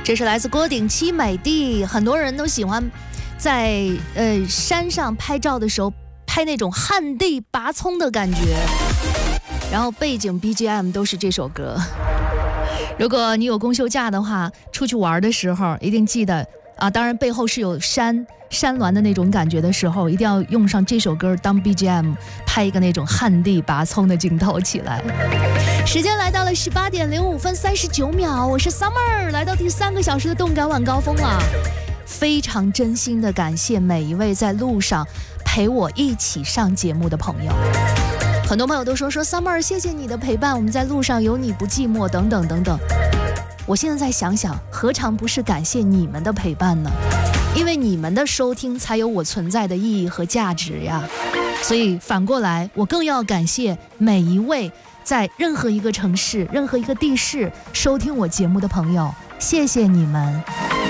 这是来自郭顶七美的，很多人都喜欢在山上拍照的时候拍那种旱地拔葱的感觉，然后背景 BGM 都是这首歌。如果你有公休假的话，出去玩的时候一定记得啊，当然背后是有山峦的那种感觉的时候，一定要用上这首歌当 BGM， 拍一个那种旱地拔葱的镜头起来。时间来到了18点05分39秒，我是 Summer， 来到第3个小时的动感晚高峰了。非常真心的感谢每一位在路上陪我一起上节目的朋友。很多朋友都说 Summer， 谢谢你的陪伴，我们在路上有你不寂寞等等等等。我现在在想想，何尝不是感谢你们的陪伴呢？因为你们的收听才有我存在的意义和价值呀。所以反过来，我更要感谢每一位在任何一个城市、任何一个地市收听我节目的朋友，谢谢你们。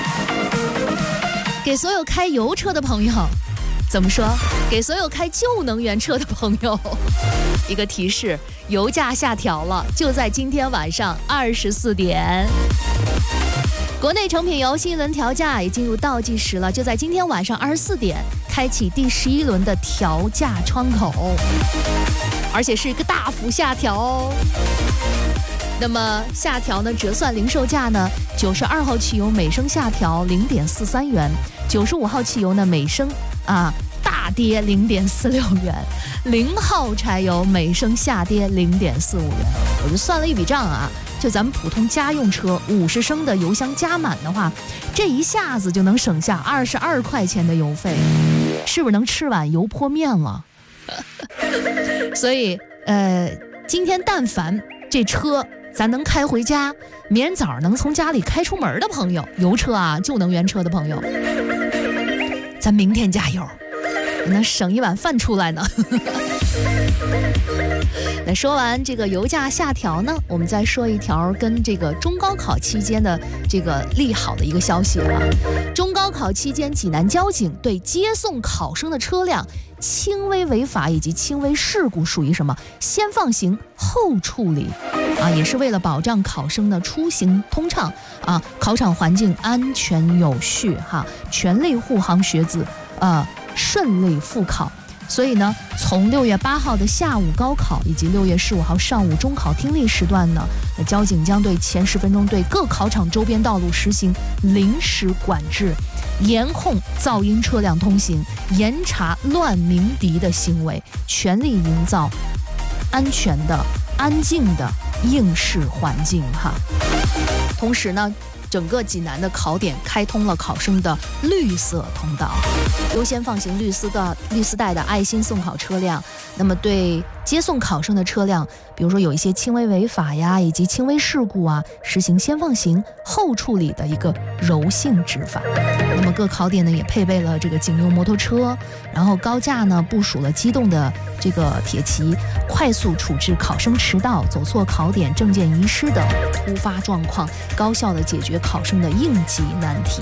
给所有开油车的朋友，怎么说？给所有开旧能源车的朋友一个提示，油价下调了，就在今天晚上24点。国内成品油新一轮调价也进入倒计时了，就在今天晚上24点开启第11轮的调价窗口，而且是一个大幅下调哦。那么下调呢，折算零售价呢，92号汽油每升下调0.43元，95号汽油呢每升大跌0.46元，0号柴油每升下跌0.45元。我就算了一笔账啊，就咱们普通家用车50升的油箱加满的话，这一下子就能省下22块钱的油费，是不是能吃碗油泼面了？所以今天但凡这车咱能开回家，明天早上能从家里开出门的朋友，油车啊，旧能源车的朋友，咱明天加油，能省一碗饭出来呢。那说完这个油价下调呢，我们再说一条跟这个中高考期间的这个利好的一个消息啊。中高考期间，济南交警对接送考生的车辆轻微违法以及轻微事故属于什么？先放行后处理啊，也是为了保障考生的出行通畅啊，考场环境安全有序哈，全力护航学子顺利复考。所以呢，从6月8号的下午高考以及6月15号上午中考听力时段呢，交警将对前10分钟对各考场周边道路实行临时管制，严控噪音车辆通行，严查乱鸣笛的行为，全力营造安全的、安静的应试环境哈。同时呢，整个济南的考点开通了考生的绿色通道，优先放行绿丝带的爱心送考车辆。那么对接送考生的车辆，比如说有一些轻微违法呀，以及轻微事故啊，实行先放行后处理的一个柔性执法。那么各考点呢也配备了这个警用摩托车，然后高架呢部署了机动的这个铁骑，快速处置考生迟到、走错考点、证件遗失等突发状况，高效地解决考生的应急难题。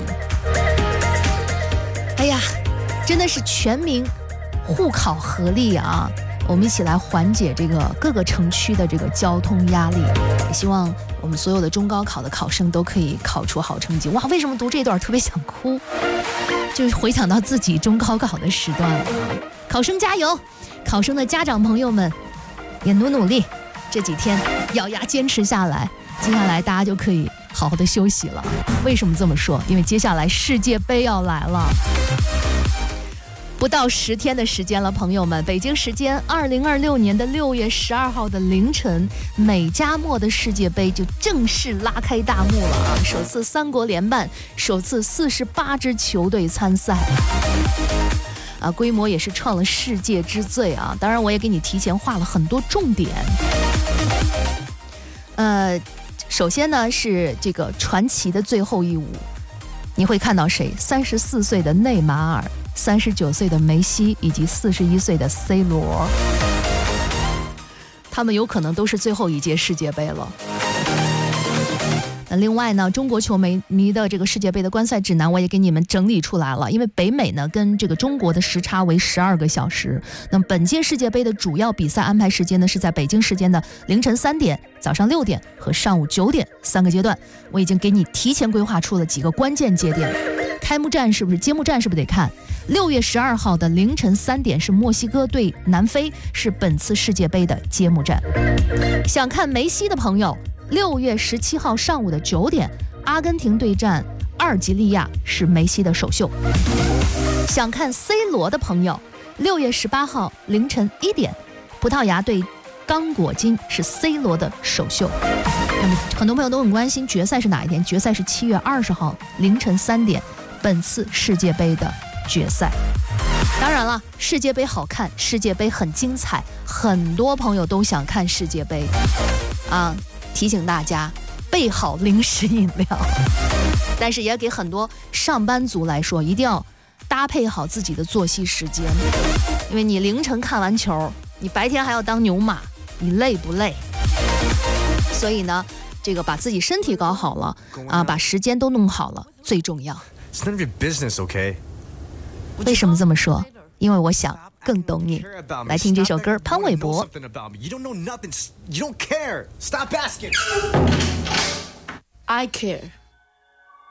哎呀，真的是全民护考合力啊！我们一起来缓解这个各个城区的这个交通压力，也希望我们所有的中高考的考生都可以考出好成绩。哇，为什么读这段特别想哭？就是回想到自己中高考的时段了。考生加油，考生的家长朋友们也努力，这几天咬牙坚持下来，接下来大家就可以好好的休息了。为什么这么说？因为接下来世界杯要来了。不到10天的时间了，朋友们，北京时间2026年的6月12号的凌晨，美加墨的世界杯就正式拉开大幕了啊！首次3国联办，首次48支球队参赛啊，规模也是创了世界之最啊！当然，我也给你提前画了很多重点。首先呢是这个传奇的最后一舞，你会看到谁？34岁的内马尔。39岁的梅西以及41岁的 C 罗，他们有可能都是最后一届世界杯了。那另外呢，中国球迷的这个世界杯的观赛指南我也给你们整理出来了，因为北美呢跟这个中国的时差为12个小时。那么本届世界杯的主要比赛安排时间呢是在北京时间的凌晨3点、早上6点和上午9点3个阶段，我已经给你提前规划出了几个关键节点。开幕战是不是？揭幕战是不是得看？6月12号的凌晨3点是墨西哥对南非，是本次世界杯的揭幕战。想看梅西的朋友，6月17号上午的9点，阿根廷对战阿尔及利亚是梅西的首秀。想看 C 罗的朋友，6月18号凌晨1点，葡萄牙对刚果金是 C 罗的首秀。那么很多朋友都很关心决赛是哪一天？决赛是7月20号凌晨3点，本次世界杯的决赛。当然了，世界杯好看，世界杯很精彩，很多朋友都想看世界杯啊！提醒大家备好零食饮料，但是也给很多上班族来说，一定要搭配好自己的作息时间，因为你凌晨看完球，你白天还要当牛马，你累不累？所以呢，这个把自己身体搞好了啊，把时间都弄好了最重要。 It's none of your business, okay? 为什么这么说？因为我想更懂你。来听这首歌，潘玮柏。 You don't know nothing. You don't care. Stop asking. I care.